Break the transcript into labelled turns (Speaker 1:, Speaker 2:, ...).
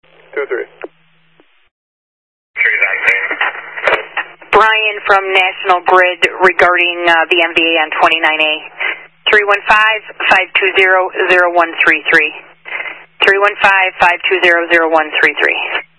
Speaker 1: 2-3.
Speaker 2: Brian from National Grid regarding the MVA on 29A. 315-520-0133. 315-520-0133.